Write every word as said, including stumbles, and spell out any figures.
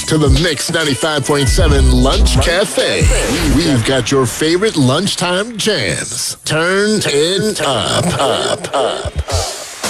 to the Mix ninety-five point seven Lunch Cafe. We've got your favorite lunchtime jams. Turn it up, up, up, up.